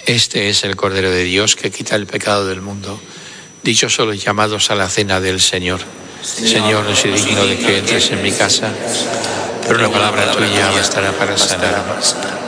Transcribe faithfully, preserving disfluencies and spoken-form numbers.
Este es el Cordero de Dios que quita el pecado del mundo. Dichosos los llamados a la cena del Señor. Señor, no soy digno de que entres en mi casa, pero una palabra tuya bastará para sanar.